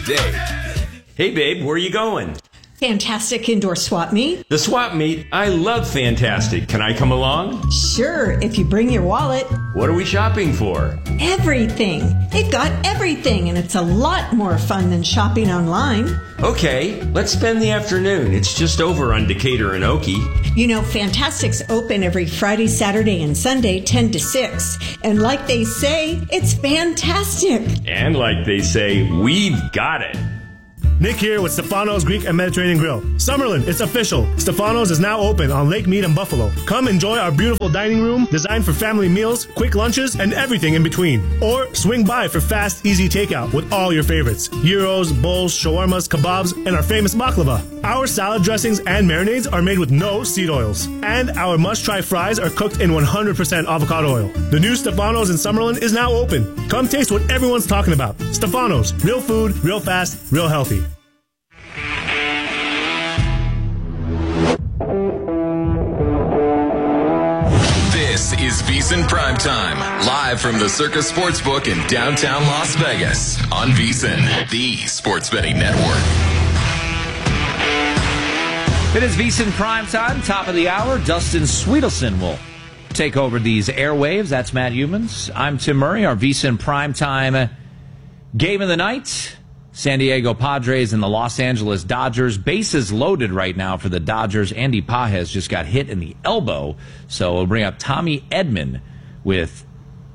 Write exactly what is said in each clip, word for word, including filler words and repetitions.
today. Hey, babe, where are you going? Fantastic Indoor Swap Meet. The swap meet? I love Fantastic. Can I come along? Sure, if you bring your wallet. What are we shopping for? Everything. They've got everything, and it's a lot more fun than shopping online. Okay, let's spend the afternoon. It's just over on Decatur and Okie. You know, Fantastic's open every Friday, Saturday, and Sunday, ten to six. And like they say, it's fantastic. And like they say, we've got it. Nick here with Stefano's Greek and Mediterranean Grill. Summerlin, it's official. Stefano's is now open on Lake Mead and Buffalo. Come enjoy our beautiful dining room designed for family meals, quick lunches, and everything in between. Or swing by for fast, easy takeout with all your favorites. Gyros, bowls, shawarmas, kebabs, and our famous baklava. Our salad dressings and marinades are made with no seed oils. And our must-try fries are cooked in one hundred percent avocado oil. The new Stefano's in Summerlin is now open. Come taste what everyone's talking about. Stefano's, real food, real fast, real healthy. This is VEASAN Primetime, live from the Circus Sportsbook in downtown Las Vegas on VEASAN, the sports betting network. It is VEASAN Primetime, top of the hour. Dustin Sweetelson will take over these airwaves. That's Matt Humans. I'm Tim Murray. Our VEASAN Primetime game of the night. San Diego Padres and the Los Angeles Dodgers. Bases loaded right now for the Dodgers. Andy Pages just got hit in the elbow. So we'll bring up Tommy Edman with,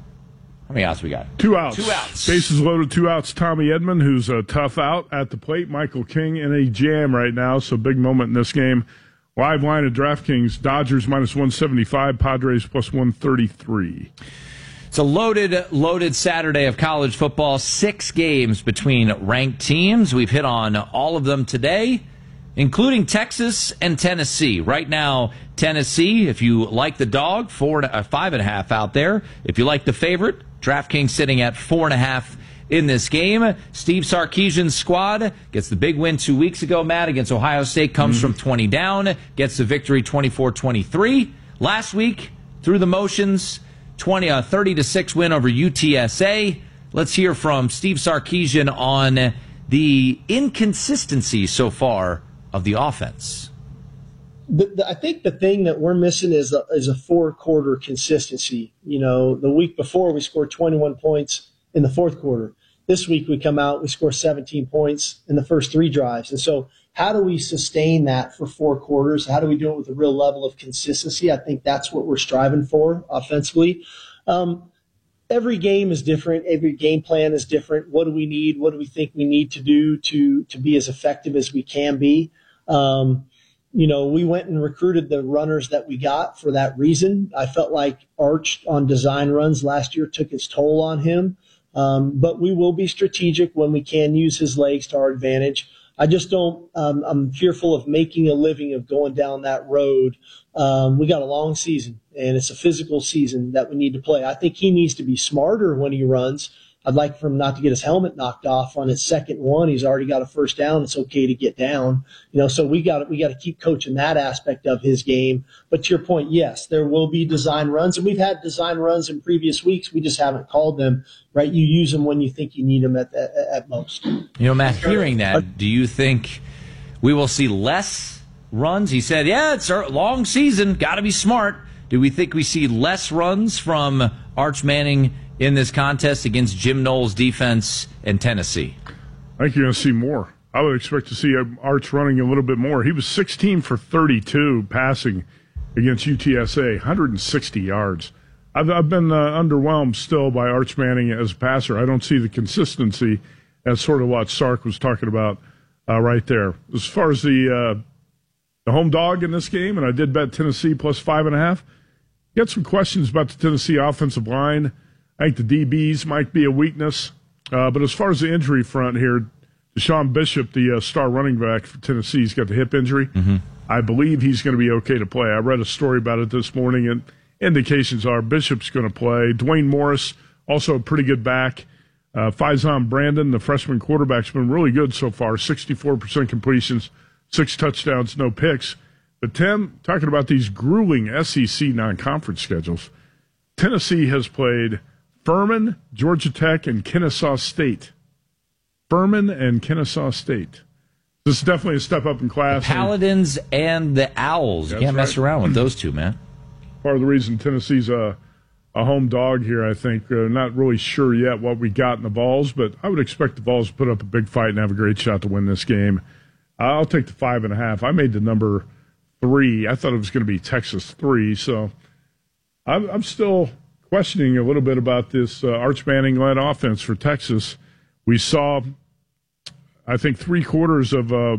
how many outs we got? Two outs. Two outs. Bases loaded, two outs. Tommy Edman, who's a tough out at the plate. Michael King in a jam right now, so big moment in this game. Live line at DraftKings, Dodgers minus one seventy-five, Padres plus one thirty-three. It's a loaded, loaded Saturday of college football. Six games between ranked teams. We've hit on all of them today, including Texas and Tennessee. Right now, Tennessee, if you like the dog, four and uh, five and a half out there. If you like the favorite, DraftKings sitting at four and a half in this game. Steve Sarkisian's squad gets the big win two weeks ago, Matt, against Ohio State, comes mm-hmm. from twenty down, gets the victory twenty-four twenty-three. Last week, through the motions, twenty, uh, thirty to six win over U T S A. Let's hear from Steve Sarkisian on the inconsistency so far of the offense. The, the, I think the thing that we're missing is a, is a four-quarter consistency. You know, the week before we scored twenty-one points in the fourth quarter. This week we come out, we score seventeen points in the first three drives. And so how do we sustain that for four quarters? How do we do it with a real level of consistency? I think that's what we're striving for offensively. Um, every game is different. Every game plan is different. What do we need? What do we think we need to do to, to be as effective as we can be? Um, you know, we went and recruited the runners that we got for that reason. I felt like Arch on design runs last year took its toll on him. Um, but we will be strategic when we can use his legs to our advantage. I just don't, um, I'm fearful of making a living of going down that road. Um, we got a long season, and it's a physical season that we need to play. I think he needs to be smarter when he runs. I'd like for him not to get his helmet knocked off on his second one. He's already got a first down. It's okay to get down. You know, so we got we got to keep coaching that aspect of his game. But to your point, yes, there will be design runs, and we've had design runs in previous weeks. We just haven't called them, right? You use them when you think you need them at at, at most. You know, Matt, hearing that, do you think we will see less runs? He said, yeah, it's a long season. Got to be smart. Do we think we see less runs from Arch Manning in this contest against Jim Knowles' defense in Tennessee? I think you're going to see more. I would expect to see Arch running a little bit more. He was sixteen for thirty-two passing against U T S A, one hundred sixty yards. I've, I've been uh, underwhelmed still by Arch Manning as a passer. I don't see the consistency as sort of what Sark was talking about uh, right there. As far as the uh, the home dog in this game, and I did bet Tennessee plus five and a half, got some questions about the Tennessee offensive line. I think the D Bs might be a weakness. Uh, but as far as the injury front here, Deshaun Bishop, the uh, star running back for Tennessee, he's got the hip injury. Mm-hmm. I believe he's going to be okay to play. I read a story about it this morning, and indications are Bishop's going to play. Dwayne Morris, also a pretty good back. Uh, Faizon Brandon, the freshman quarterback's been really good so far, sixty-four percent completions, six touchdowns, no picks. But, Tim, talking about these grueling S E C non-conference schedules, Tennessee has played Furman, Georgia Tech, and Kennesaw State. Furman and Kennesaw State. This is definitely a step up in class. The Paladins and the Owls. You can't mess right. around with those two, man. Part of the reason Tennessee's a, a home dog here, I think. Uh, not really sure yet what we got in the Vols, but I would expect the Vols to put up a big fight and have a great shot to win this game. I'll take the five and a half. I made the number three. I thought it was going to be Texas three, so I'm, I'm still questioning a little bit about this uh, Arch Manning-led offense for Texas. We saw, I think, three quarters of, uh,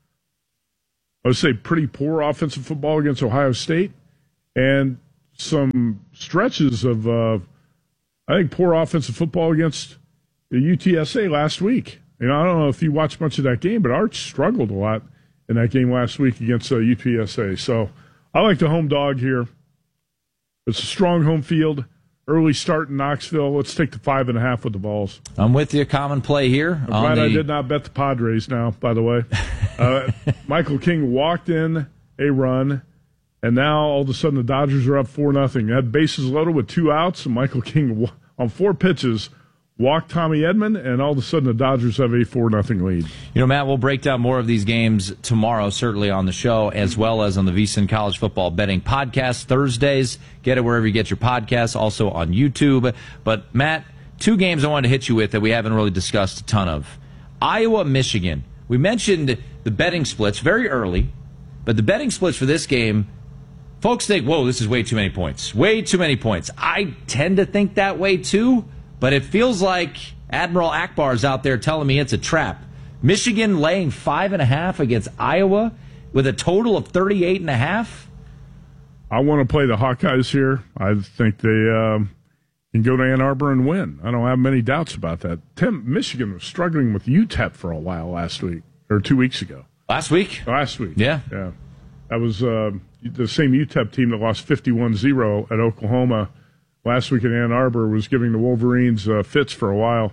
I would say, pretty poor offensive football against Ohio State, and some stretches of, uh, I think, poor offensive football against the U T S A last week. You know, I don't know if you watched much of that game, but Arch struggled a lot in that game last week against uh, U T S A. So I like the home dog here. It's a strong home field. Early start in Knoxville. Let's take the five and a half with the Vols. I'm with you. Common play here. I'm glad the... I did not bet the Padres now, by the way. uh, Michael King walked in a run, and now all of a sudden the Dodgers are up four nothing. Had bases loaded with two outs, and Michael King on four pitches walked Tommy Edman, and all of a sudden the Dodgers have a four nothing lead. You know, Matt, we'll break down more of these games tomorrow, certainly on the show, as well as on the VSiN College Football Betting Podcast Thursdays. Get it wherever you get your podcasts, also on YouTube. But, Matt, two games I wanted to hit you with that we haven't really discussed a ton of. Iowa, Michigan. We mentioned the betting splits very early, but the betting splits for this game, folks think, whoa, this is way too many points. Way too many points. I tend to think that way, too. But it feels like Admiral Akbar's out there telling me it's a trap. Michigan laying five and a half against Iowa with a total of thirty-eight and a half. I want to play the Hawkeyes here. I think they um, can go to Ann Arbor and win. I don't have many doubts about that. Tim, Michigan was struggling with U T E P for a while last week, or two weeks ago. Last week? Last week. Yeah. Yeah. That was uh, the same U T E P team that lost fifty-one zero at Oklahoma last week in Ann Arbor, was giving the Wolverines uh, fits for a while.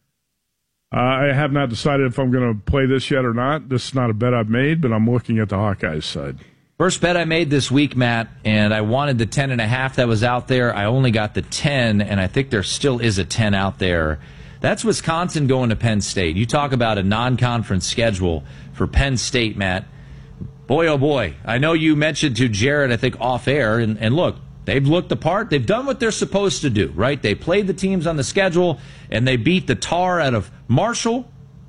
Uh, I have not decided if I'm going to play this yet or not. This is not a bet I've made, but I'm looking at the Hawkeyes side. First bet I made this week, Matt, and I wanted the ten and a half that was out there. I only got the ten, and I think there still is a ten out there. That's Wisconsin going to Penn State. You talk about a non-conference schedule for Penn State, Matt. Boy, oh boy. I know you mentioned to Jared, I think, off air, and, and look, they've looked the part. They've done what they're supposed to do, right? They played the teams on the schedule, and they beat the tar out of Marshall,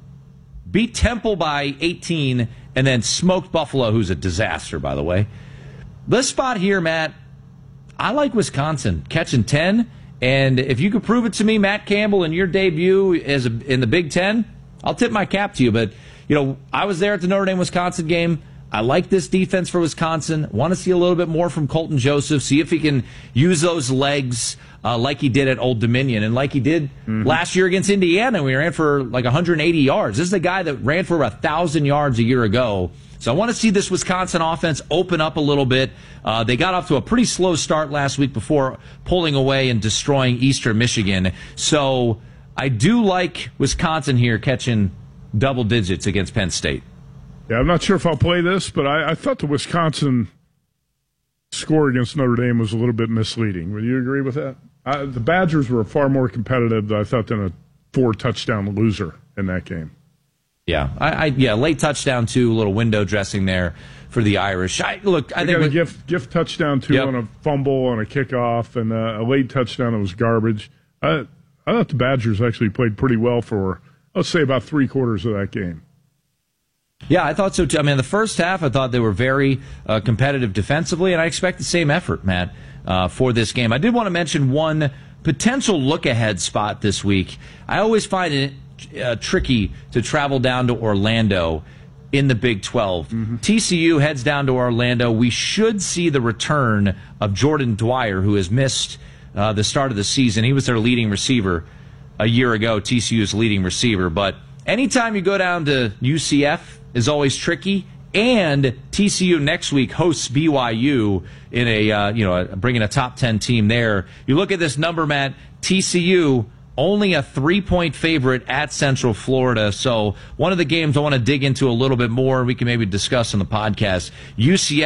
beat Temple by eighteen, and then smoked Buffalo, who's a disaster, by the way. This spot here, Matt, I like Wisconsin catching ten, and if you could prove it to me, Matt Campbell, in your debut as a, in the Big Ten, I'll tip my cap to you. But, you know, I was there at the Notre Dame-Wisconsin game. I like this defense for Wisconsin. Want to see a little bit more from Colton Joseph, see if he can use those legs uh, like he did at Old Dominion and like he did mm-hmm. last year against Indiana. We ran for like one hundred eighty yards. This is the guy that ran for one thousand yards a year ago. So I want to see this Wisconsin offense open up a little bit. Uh, they got off to a pretty slow start last week before pulling away and destroying Eastern Michigan. So I do like Wisconsin here catching double digits against Penn State. Yeah, I'm not sure if I'll play this, but I, I thought the Wisconsin score against Notre Dame was a little bit misleading. Would you agree with that? I, the Badgers were far more competitive, I thought, than a four-touchdown loser in that game. Yeah, I, I yeah, late touchdown too, a little window dressing there for the Irish. I, look, I they think got a with, gift gift touchdown too yep. on a fumble on a kickoff, and uh, a late touchdown that was garbage. I, I thought the Badgers actually played pretty well for, let's say, about three quarters of that game. Yeah, I thought so too. I mean, the first half, I thought they were very uh, competitive defensively, and I expect the same effort, Matt, uh, for this game. I did want to mention one potential look-ahead spot this week. I always find it uh, tricky to travel down to Orlando in the Big twelve. Mm-hmm. T C U heads down to Orlando. We should see the return of Jordan Dwyer, who has missed uh, the start of the season. He was their leading receiver a year ago, T C U's leading receiver. But anytime you go down to U C F is always tricky. And T C U next week hosts B Y U in a, uh, you know, bringing a top ten team there. You look at this number, Matt, T C U only a three-point favorite at Central Florida. So one of the games I want to dig into a little bit more, we can maybe discuss on the podcast. U C F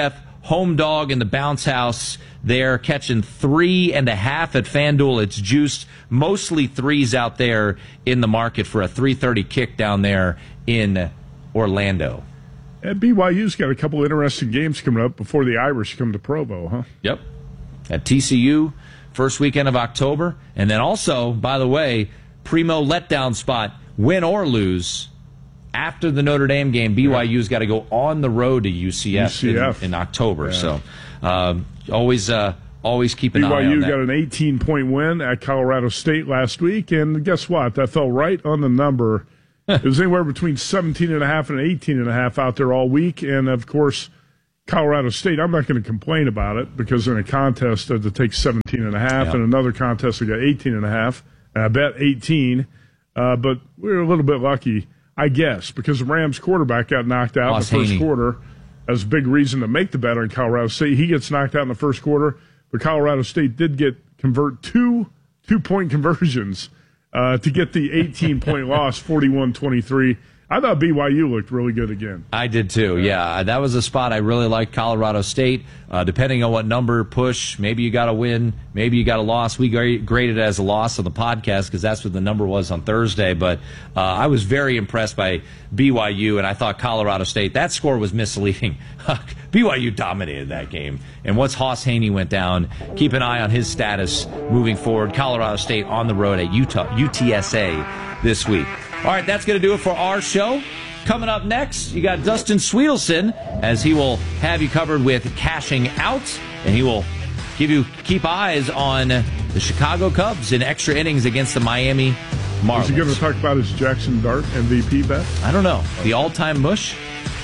home dog in the bounce house. They're catching three and a half at FanDuel. It's juiced, mostly threes out there in the market for a three thirty kick down there in Orlando. And B Y U's got a couple interesting games coming up before the Irish come to Provo, huh? Yep. At T C U, first weekend of October. And then also, by the way, primo letdown spot, win or lose. After the Notre Dame game, B Y U's got to go on the road to U C F, U C F. In, in October. Yeah. So uh, always uh, always keep an eye on that. B Y U got an eighteen-point win at Colorado State last week, and guess what? That fell right on the number. It was anywhere between seventeen and a half and eighteen and a half out there all week. And, of course, Colorado State, I'm not going to complain about it because in a contest that takes seventeen and a half, and another contest that got eighteen and a half, and I bet eighteen. Uh, but we were a little bit lucky, I guess, because the Rams quarterback got knocked out Ross in the first Haney. quarter. That's a big reason to make the bet on Colorado State. He gets knocked out in the first quarter, but Colorado State did get convert two two-point conversions uh, to get the eighteen-point loss, forty-one twenty-three. I thought B Y U looked really good again. I did too, yeah. That was a spot I really liked, Colorado State. Uh, depending on what number push, maybe you got a win, maybe you got a loss. We graded it as a loss on the podcast because that's what the number was on Thursday. But uh, I was very impressed by B Y U, and I thought Colorado State, that score was misleading. B Y U dominated that game. And once Hoss Haney went down, keep an eye on his status moving forward. Colorado State on the road at Utah, U T S A this week. All right, that's going to do it for our show. Coming up next, you got Dustin Swedelson, as he will have you covered with Cashing Out, and he will give you keep eyes on the Chicago Cubs in extra innings against the Miami Marlins. Is he going to talk about his Jackson Dart M V P bet? I don't know. The all-time mush?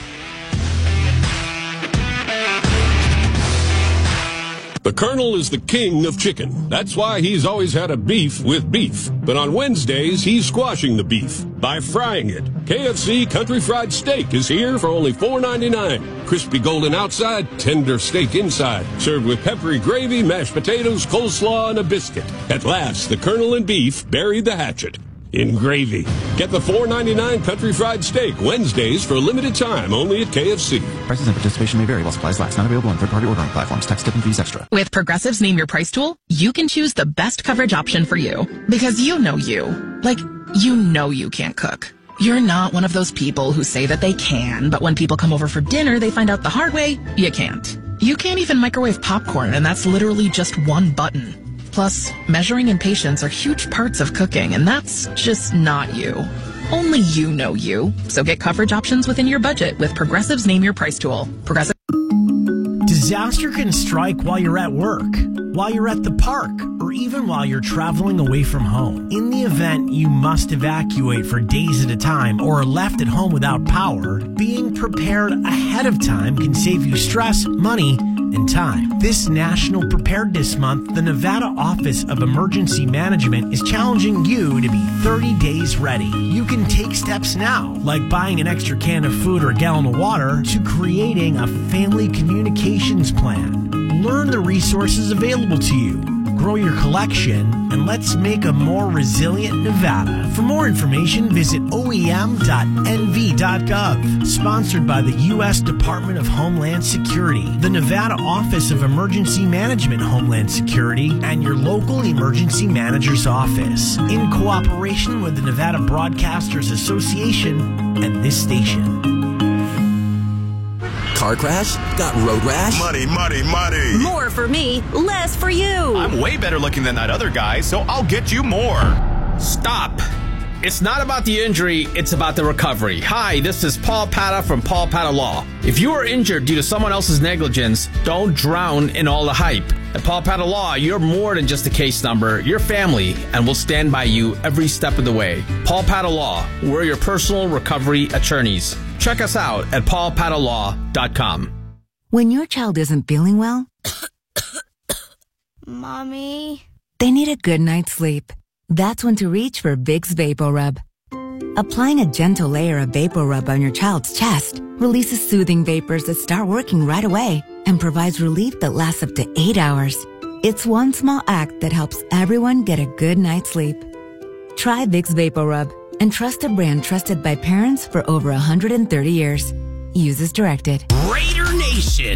The Colonel is the king of chicken. That's why he's always had a beef with beef. But on Wednesdays, he's squashing the beef by frying it. K F C Country Fried Steak is here for only four ninety-nine. Crispy golden outside, tender steak inside. Served with peppery gravy, mashed potatoes, coleslaw, and a biscuit. At last, the Colonel and beef buried the hatchet in gravy. Get the four ninety-nine Country Fried Steak Wednesdays for a limited time only at K F C. Prices and participation may vary while supplies last. Not available on third-party ordering platforms. Tax, tip, and fees extra. With Progressive's Name Your Price tool, you can choose the best coverage option for you. Because you know you. Like, you know you can't cook. You're not one of those people who say that they can, but when people come over for dinner, they find out the hard way, you can't. You can't even microwave popcorn, and that's literally just one button. Plus, measuring and patience are huge parts of cooking, and that's just not you. Only you know you. So get coverage options within your budget with Progressive's Name Your Price tool. Progressive. Disaster can strike while you're at work, while you're at the park, or even while you're traveling away from home. In the event you must evacuate for days at a time or are left at home without power, being prepared ahead of time can save you stress, money, and time. This National Preparedness Month, the Nevada Office of Emergency Management is challenging you to be thirty days ready. You can take steps now, like buying an extra can of food or a gallon of water, to creating a family communications plan. Learn the resources available to you. Grow your collection, and let's make a more resilient Nevada. For more information, visit O E M dot N V dot gov. Sponsored by the U S Department of Homeland Security, the Nevada Office of Emergency Management Homeland Security, and your local emergency manager's office. In cooperation with the Nevada Broadcasters Association and this station. Car crash? Got road rash? Money, money, money. More for me, less for you. I'm way better looking than that other guy, so I'll get you more. Stop. It's not about the injury, it's about the recovery. Hi, this is Paul Pata from Paul Pata Law. If you are injured due to someone else's negligence, don't drown in all the hype. At Paul Pata Law, you're more than just a case number. You're family, and we'll stand by you every step of the way. Paul Pata Law, we're your personal recovery attorneys. Check us out at paul pata law dot com. When your child isn't feeling well, Mommy, they need a good night's sleep. That's when to reach for Vicks VapoRub. Applying a gentle layer of VapoRub on your child's chest releases soothing vapors that start working right away and provides relief that lasts up to eight hours. It's one small act that helps everyone get a good night's sleep. Try Vicks VapoRub and trust a brand trusted by parents for over one hundred thirty years. Use as directed. Raider Nation.